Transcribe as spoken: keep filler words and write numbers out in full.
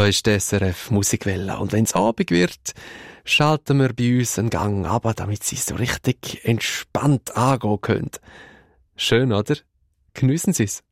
Da ist die S R F Musikwelle. Und wenn es Abend wird, schalten wir bei uns einen Gang ab, damit Sie so richtig entspannt angehen können. Schön, oder? Geniessen Sie es.